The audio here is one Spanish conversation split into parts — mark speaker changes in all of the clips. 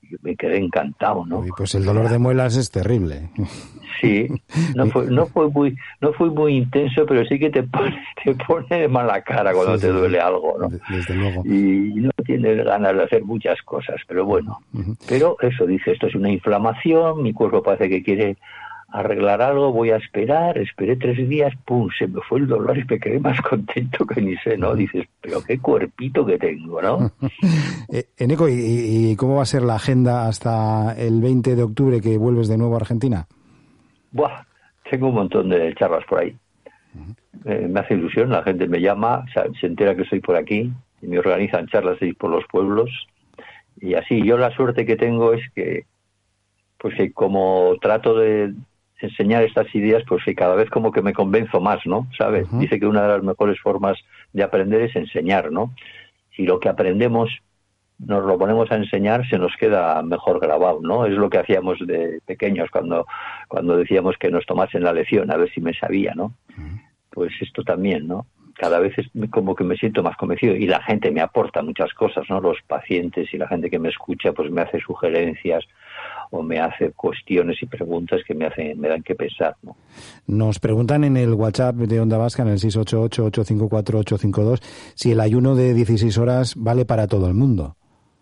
Speaker 1: Y me quedé encantado, ¿no?
Speaker 2: Uy, pues el dolor de muelas es terrible.
Speaker 1: Sí, no fue muy intenso, pero sí que te pone de mala cara cuando te duele algo, ¿no?
Speaker 2: Desde luego.
Speaker 1: Y no tienes ganas de hacer muchas cosas, pero bueno. Pero eso dice, esto es una inflamación, mi cuerpo parece que quiere arreglar algo, voy a esperé 3 días, pum, se me fue el dolor y me quedé más contento que ni sé, ¿no? Dices, pero qué cuerpito que tengo, ¿no?
Speaker 2: Eneco, ¿y cómo va a ser la agenda hasta el 20 de octubre que vuelves de nuevo a Argentina?
Speaker 1: Buah, tengo un montón de charlas por ahí. Me hace ilusión, la gente me llama, se entera que estoy por aquí y me organizan charlas ahí por los pueblos. Y así, yo la suerte que tengo es que, pues que como trato de enseñar estas ideas, pues que cada vez como que me convenzo más, ¿no? ¿Sabes? Dice que una de las mejores formas de aprender es enseñar, ¿no? Si lo que aprendemos nos lo ponemos a enseñar, se nos queda mejor grabado, ¿no? Es lo que hacíamos de pequeños cuando decíamos que nos tomasen la lección, a ver si me sabía, ¿no? Pues esto también, ¿no? Cada vez es como que me siento más convencido y la gente me aporta muchas cosas, ¿no? Los pacientes y la gente que me escucha, pues me hace sugerencias o me hace cuestiones y preguntas que me dan que pensar, ¿no?
Speaker 2: Nos preguntan en el WhatsApp de Onda Vasca, en el 688-854-852, si el ayuno de 16 horas vale para todo el mundo.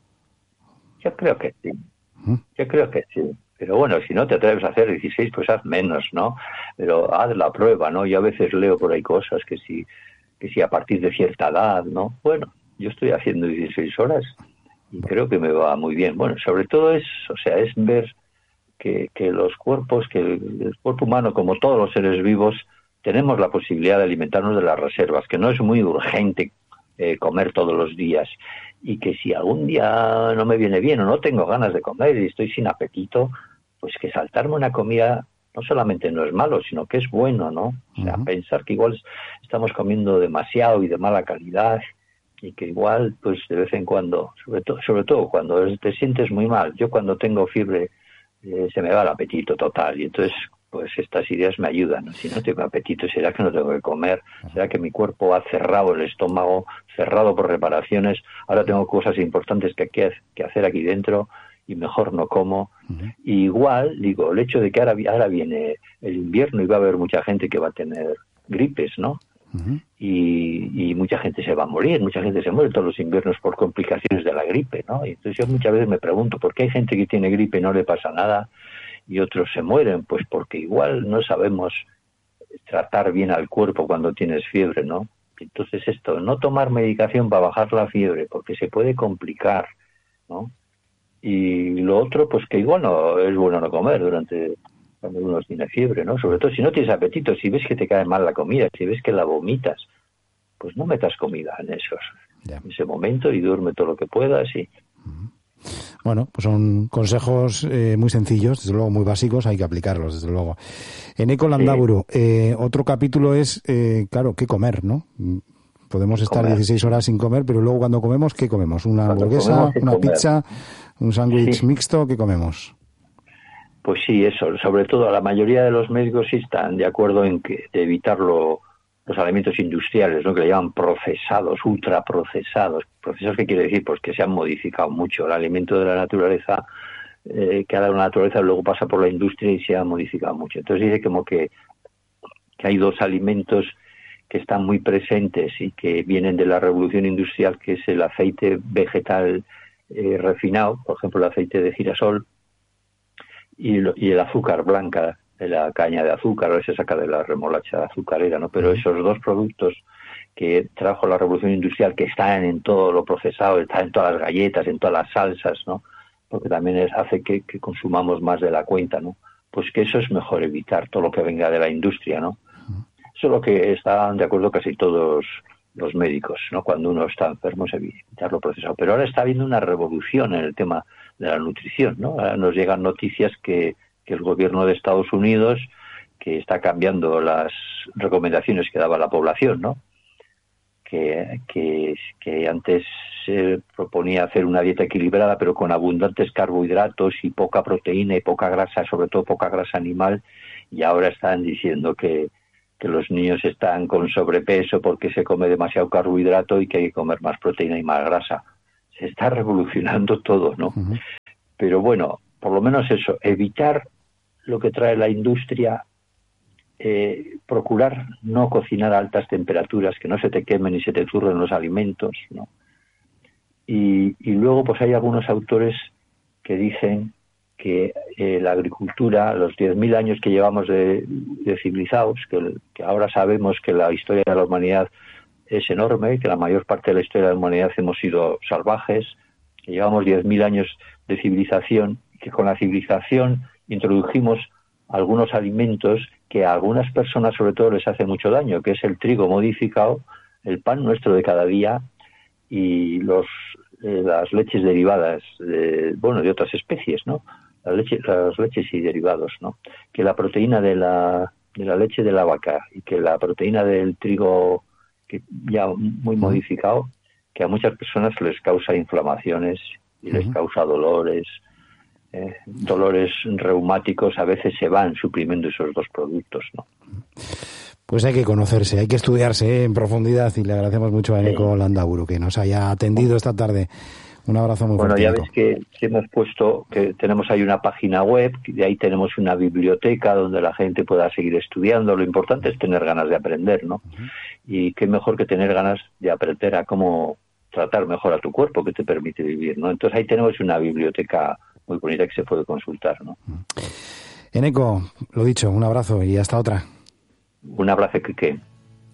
Speaker 1: Yo creo que sí. Yo creo que sí. Pero bueno, si no te atreves a hacer 16, pues haz menos, ¿no? Pero haz la prueba, ¿no? Yo a veces leo por ahí cosas que si a partir de cierta edad, ¿no? Bueno, yo estoy haciendo 16 horas y creo que me va muy bien. Bueno, sobre todo es ver que los cuerpos, que el cuerpo humano, como todos los seres vivos, tenemos la posibilidad de alimentarnos de las reservas, que no es muy urgente comer todos los días, y que si algún día no me viene bien o no tengo ganas de comer y estoy sin apetito, pues que saltarme una comida no solamente no es malo, sino que es bueno, ¿no? O sea, pensar que igual estamos comiendo demasiado y de mala calidad y que igual, pues de vez en cuando, sobre todo cuando te sientes muy mal. Yo cuando tengo fiebre se me va el apetito total y entonces pues estas ideas me ayudan, ¿no? Si no tengo apetito, ¿será que no tengo que comer? ¿Será que mi cuerpo ha cerrado el estómago, cerrado por reparaciones? Ahora tengo cosas importantes que hacer aquí dentro y mejor no como. Y igual, digo, el hecho de que ahora viene el invierno y va a haber mucha gente que va a tener gripes, ¿no? Y mucha gente se va a morir, mucha gente se muere todos los inviernos por complicaciones de la gripe, ¿no? Y entonces yo muchas veces me pregunto, ¿por qué hay gente que tiene gripe y no le pasa nada y otros se mueren? Pues porque igual no sabemos tratar bien al cuerpo cuando tienes fiebre, ¿no? Entonces no tomar medicación para bajar la fiebre, porque se puede complicar, ¿no? Y lo otro, pues que igual no es bueno no comer cuando uno tiene fiebre, ¿no? Sobre todo si no tienes apetito, si ves que te cae mal la comida, si ves que la vomitas, pues no metas comida en ese momento y duerme todo lo que puedas y...
Speaker 2: Bueno, pues son consejos muy sencillos, desde luego muy básicos, hay que aplicarlos, desde luego. Eneco Landaburu, otro capítulo es, claro, qué comer, ¿no? Podemos estar 16 horas sin comer, pero luego cuando comemos, ¿qué comemos? ¿Una hamburguesa, una pizza, un sándwich mixto? ¿Qué comemos?
Speaker 1: Pues sí, eso. Sobre todo la mayoría de los médicos sí están de acuerdo en que de evitar los alimentos industriales, ¿no? Que le llaman procesados, ultraprocesados. ¿Procesados qué quiere decir? Pues que se han modificado mucho. El alimento de la naturaleza, que ha dado la naturaleza, luego pasa por la industria y se ha modificado mucho. Entonces dice como que hay 2 alimentos que están muy presentes y que vienen de la revolución industrial, que es el aceite vegetal refinado, por ejemplo el aceite de girasol, y el azúcar blanca de la caña de azúcar, o se saca de la remolacha azucarera, ¿no? Pero esos 2 productos que trajo la revolución industrial, que están en todo lo procesado, están en todas las galletas, en todas las salsas, ¿no? Porque también hace que consumamos más de la cuenta, ¿no? Pues que eso es mejor evitar, todo lo que venga de la industria, ¿no? Eso es lo que están de acuerdo casi todos los médicos, ¿no? Cuando uno está enfermo es evitar lo procesado. Pero ahora está habiendo una revolución en el tema de la nutrición, ¿no? Ahora nos llegan noticias que el gobierno de Estados Unidos que está cambiando las recomendaciones que daba la población, ¿no? Que antes se proponía hacer una dieta equilibrada pero con abundantes carbohidratos y poca proteína y poca grasa, sobre todo poca grasa animal, y ahora están diciendo que los niños están con sobrepeso porque se come demasiado carbohidrato y que hay que comer más proteína y más grasa. Se está revolucionando todo, ¿no? pero bueno, por lo menos eso, evitar lo que trae la industria, procurar no cocinar a altas temperaturas, que no se te quemen y se te zurren los alimentos, ¿no? Y luego pues hay algunos autores que dicen que la agricultura, los 10.000 años que llevamos de civilizados, que ahora sabemos que la historia de la humanidad es enorme, que la mayor parte de la historia de la humanidad hemos sido salvajes, que llevamos 10.000 años de civilización, y que con la civilización introdujimos algunos alimentos que a algunas personas sobre todo les hace mucho daño, que es el trigo modificado, el pan nuestro de cada día y las leches derivadas de otras especies, ¿no? Las leches y derivados, ¿no? Que la proteína de la leche de la vaca y que la proteína del trigo que ya muy modificado, que a muchas personas les causa inflamaciones y les causa dolores reumáticos, a veces se van suprimiendo esos dos productos, ¿no?
Speaker 2: Pues hay que conocerse, hay que estudiarse en profundidad, y le agradecemos mucho a Eneko Landaburu que nos haya atendido esta tarde. Un abrazo muy fuerte.
Speaker 1: Bueno, ya ves que hemos puesto que tenemos ahí una página web, de ahí tenemos una biblioteca donde la gente pueda seguir estudiando. Lo importante es tener ganas de aprender, ¿no? Y qué mejor que tener ganas de aprender a cómo tratar mejor a tu cuerpo, que te permite vivir, ¿no? Entonces ahí tenemos una biblioteca muy bonita que se puede consultar, ¿no?
Speaker 2: Eneko, lo dicho, un abrazo y hasta otra.
Speaker 1: Un abrazo, Quique.